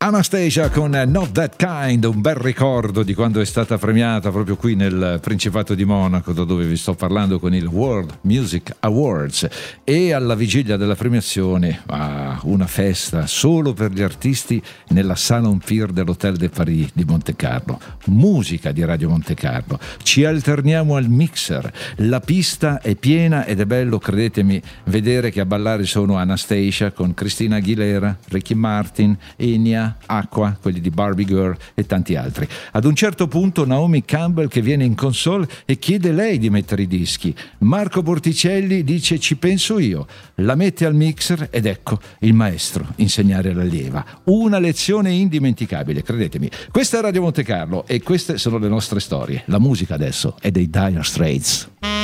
Anastasia con Not That Kind, un bel ricordo di quando è stata premiata proprio qui nel Principato di Monaco, da dove vi sto parlando, con il World Music Awards. E alla vigilia della premiazione una festa solo per gli artisti nella Salon Pier dell'Hotel de Paris di Monte Carlo. Musica di Radio Monte Carlo, ci alterniamo al mixer, la pista è piena ed è bello, credetemi, vedere che a ballare sono Anastasia con Christina Aguilera, Ricky Martin, Enya, Aqua, quelli di Barbie Girl e tanti altri. Ad un certo punto Naomi Campbell che viene in console e chiede lei di mettere i dischi. Marco Borticelli dice ci penso io, la mette al mixer ed ecco il maestro insegnare all'allieva. Una lezione indimenticabile, credetemi. Questa è Radio Monte Carlo e queste sono le nostre storie. La musica adesso è dei Dire Straits.